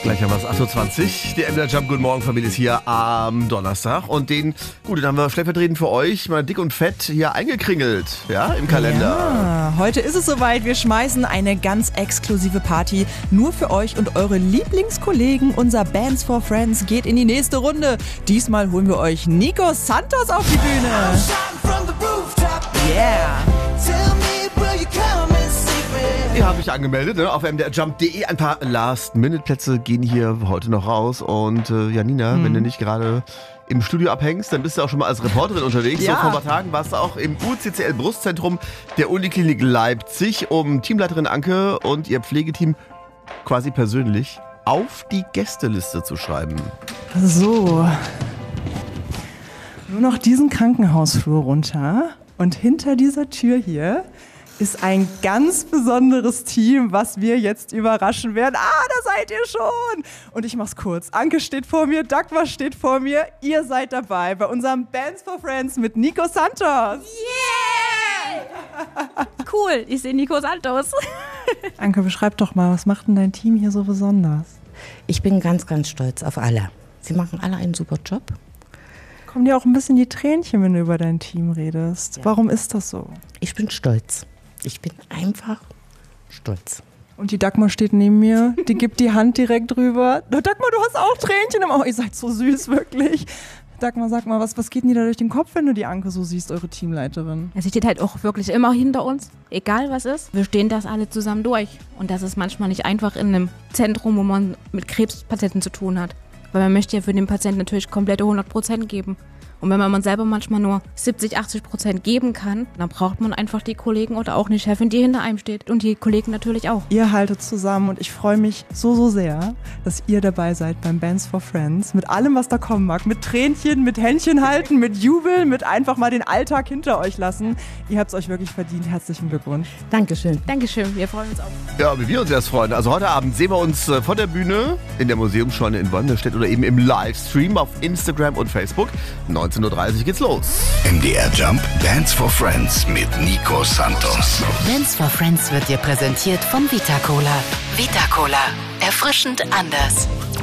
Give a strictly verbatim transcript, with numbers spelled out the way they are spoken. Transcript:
Gleich haben wir es, acht Uhr zwanzig. Der M D R Jump, guten Morgen, Familie ist hier am Donnerstag. Und den, gut, den haben wir stellvertretend für euch mal dick und fett hier eingekringelt, ja, im Kalender. Ja, heute ist es soweit. Wir schmeißen eine ganz exklusive Party nur für euch und eure Lieblingskollegen. Unser Bands for Friends geht in die nächste Runde. Diesmal holen wir euch Nico Santos auf die Bühne. Yeah! Ihr habt euch angemeldet, ne? Auf m d r jump punkt d e. Ein paar Last-Minute-Plätze gehen hier heute noch raus. Und äh, Janina, hm. wenn du nicht gerade im Studio abhängst, dann bist du auch schon mal als Reporterin unterwegs. Ja. So, vor ein paar Tagen warst du auch im U C C L-Brustzentrum der Uniklinik Leipzig, um Teamleiterin Anke und ihr Pflegeteam quasi persönlich auf die Gästeliste zu schreiben. So. Nur noch diesen Krankenhausflur runter. Und hinter dieser Tür hier ist ein ganz besonderes Team, was wir jetzt überraschen werden. Ah, da seid ihr schon! Und ich mach's kurz. Anke steht vor mir, Dagmar steht vor mir. Ihr seid dabei bei unserem Bands for Friends mit Nico Santos. Yeah! Cool, ich sehe Nico Santos. Anke, beschreib doch mal, was macht denn dein Team hier so besonders? Ich bin ganz, ganz stolz auf alle. Sie machen alle einen super Job. Kommen dir auch ein bisschen die Tränchen, wenn du über dein Team redest. Ja. Warum ist das so? Ich bin stolz. Ich bin einfach stolz. Und die Dagmar steht neben mir, die gibt die Hand direkt drüber. Dagmar, du hast auch Tränchen im Auge. Ihr seid so süß, wirklich. Dagmar, sag mal, was, was geht denn dir da durch den Kopf, wenn du die Anke so siehst, eure Teamleiterin? Sie steht halt auch wirklich immer hinter uns, egal was ist. Wir stehen das alle zusammen durch. Und das ist manchmal nicht einfach in einem Zentrum, wo man mit Krebspatienten zu tun hat. Weil man möchte ja für den Patienten natürlich komplette hundert Prozent geben. Und wenn man selber manchmal nur siebzig, achtzig Prozent geben kann, dann braucht man einfach die Kollegen oder auch eine Chefin, die hinter einem steht. Und die Kollegen natürlich auch. Ihr haltet zusammen und ich freue mich so, so sehr, dass ihr dabei seid beim Bands for Friends. Mit allem, was da kommen mag. Mit Tränchen, mit Händchen halten, mit Jubel, mit einfach mal den Alltag hinter euch lassen. Ihr habt es euch wirklich verdient. Herzlichen Glückwunsch. Dankeschön. Dankeschön, wir freuen uns auch. Ja, wie wir uns erst freuen. Also heute Abend sehen wir uns äh, von der Bühne in der Museumsscheune in Wanderstedt oder eben im Livestream auf Instagram und Facebook. neunzehn Uhr dreißig geht's los. M D R Jump Bands for Friends mit Nico Santos. Bands for Friends wird dir präsentiert von Vita Cola. Vita Cola. Erfrischend anders.